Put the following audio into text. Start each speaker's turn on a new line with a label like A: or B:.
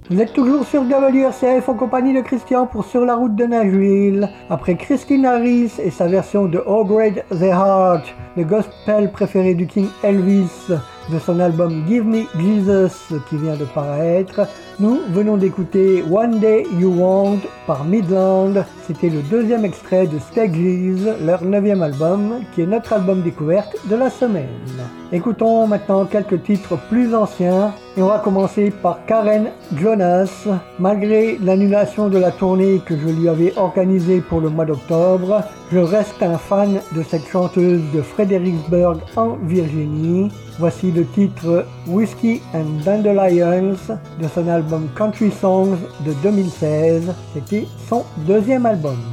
A: Vous êtes toujours sur WRCF en compagnie de Christian pour Sur la route de Nashville. Après Christine Harris et sa version de Oh Great the Heart, le gospel préféré du King Elvis, de son album Give Me Jesus qui vient de paraître, nous venons d'écouter One Day You Want par Midland. C'était le deuxième extrait de Stages, leur 9e album, qui est notre album découverte de la semaine. Écoutons maintenant quelques titres plus anciens et on va commencer par Karen Jonas. Malgré l'annulation de la tournée que je lui avais organisée pour le mois d'octobre, je reste un fan de cette chanteuse de Fredericksburg en Virginie. Voici le titre Whiskey and Dandelions de son album Country Songs de 2016. C'était son deuxième album.